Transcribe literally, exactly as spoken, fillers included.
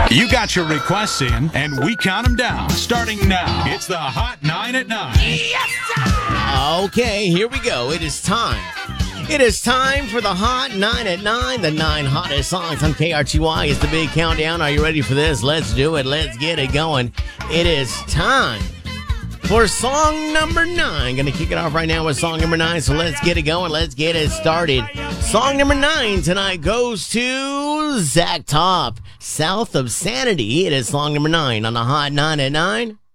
You got your requests in, and we count them down. Starting now, it's the Hot nine at nine. Yes, sir! Okay, here we go. It is time. It is time for the Hot nine at nine, the nine hottest songs on K R T Y. It's the big countdown. Are you ready for this? Let's do it. Let's get it going. It is time for song number nine. Gonna kick it off right now with song number nine, so let's get it going. Let's get it started. Song number nine tonight goes to Zach Top, South of Sanity. It is song number nine on the Hot nine at nine.